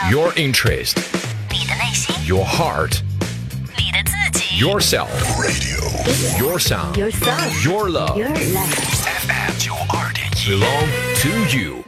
Your interest, 你的内心， your heart, 你的自己。 yourself, Radio your sound, Your sound. your love. Your love. FM 92.1 Belong to you.